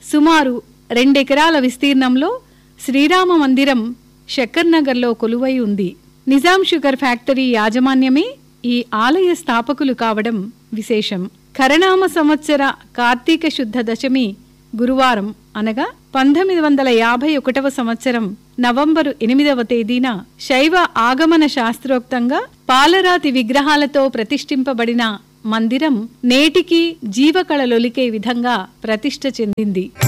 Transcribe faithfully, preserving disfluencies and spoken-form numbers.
సుమారు రెండెకరాల విస్తీర్ణంలో శ్రీరామ మందిరం శక్కర్ నగర్లో కొలువై ఉంది. నిజాం షుగర్ ఫ్యాక్టరీ యాజమాన్యమే ఈ ఆలయ స్థాపకులు కావడం విశేషం. ఖరనామ సంవత్సర కార్తీక శుద్ధ దశమి గురువారం అనగా పంతొమ్మిది వందల యాభై ఒకటవ సంవత్సరం నవంబరు ఎనిమిదవ తేదీన శైవ ఆగమన శాస్త్రోక్తంగా పాలరాతి విగ్రహాలతో ప్రతిష్ఠింపబడిన మందిరం నేటికి జీవకళలొలికే విధంగా ప్రతిష్ఠ చెందింది.